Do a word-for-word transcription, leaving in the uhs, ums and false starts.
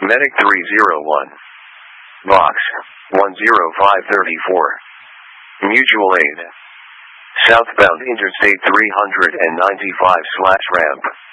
Medic three zero one. Box one zero five three four. Mutual aid. Southbound Interstate three ninety-five slash ramp.